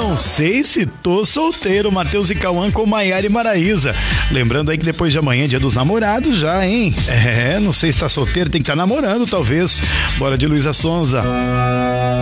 Não sei se tô solteiro, Matheus e Cauã com Maiara e Maraísa. Lembrando aí que depois de amanhã é dia dos namorados já, hein? Não sei se tá solteiro, tem que estar namorando talvez. Bora de Luísa Sonza.